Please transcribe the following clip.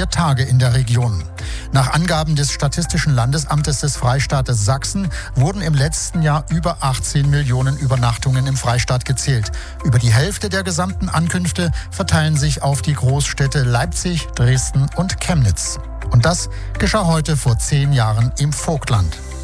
der Tage in der Region. Nach Angaben des Statistischen Landesamtes des Freistaates Sachsen wurden im letzten Jahr über 18 Millionen Übernachtungen im Freistaat gezählt. Über die Hälfte der gesamten Ankünfte verteilen sich auf die Großstädte Leipzig, Dresden und Chemnitz. Und das geschah heute vor 10 Jahren im Vogtland.